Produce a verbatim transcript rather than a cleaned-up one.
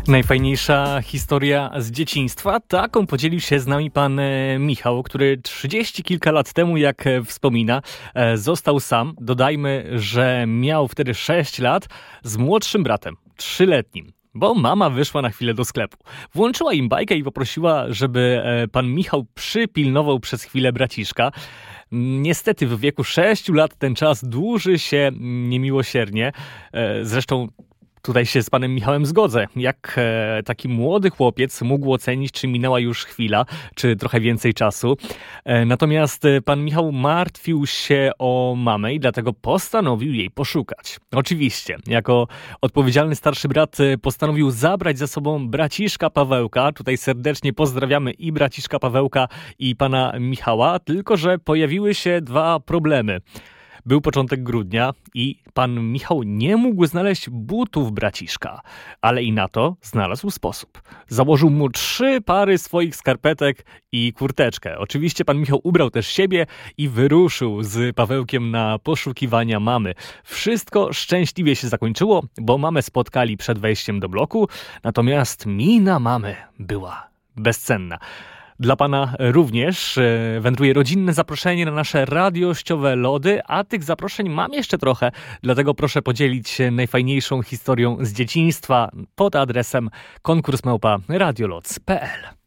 Najfajniejsza historia z dzieciństwa, taką podzielił się z nami pan e, Michał, który trzydzieści kilka lat temu, jak e, wspomina, e, został sam. Dodajmy, że miał wtedy sześć lat z młodszym bratem, trzyletnim. Bo mama wyszła na chwilę do sklepu. Włączyła im bajkę i poprosiła, żeby e, pan Michał przypilnował przez chwilę braciszka. Niestety w wieku sześciu lat ten czas dłuży się niemiłosiernie. E, zresztą tutaj się z panem Michałem zgodzę. Jak e, taki młody chłopiec mógł ocenić, czy minęła już chwila, czy trochę więcej czasu. E, natomiast e, pan Michał martwił się o mamę i dlatego postanowił jej poszukać. Oczywiście, jako odpowiedzialny starszy brat e, postanowił zabrać ze sobą braciszka Pawełka. Tutaj serdecznie pozdrawiamy i braciszka Pawełka, i pana Michała, tylko że pojawiły się dwa problemy. Był początek grudnia i pan Michał nie mógł znaleźć butów braciszka, ale i na to znalazł sposób. Założył mu trzy pary swoich skarpetek i kurteczkę. Oczywiście pan Michał ubrał też siebie i wyruszył z Pawełkiem na poszukiwania mamy. Wszystko szczęśliwie się zakończyło, bo mamę spotkali przed wejściem do bloku, natomiast mina mamy była bezcenna. Dla pana również wędruje rodzinne zaproszenie na nasze radiościowe lody, a tych zaproszeń mam jeszcze trochę, dlatego proszę podzielić się najfajniejszą historią z dzieciństwa pod adresem konkurs małpa radiolods kropka p l.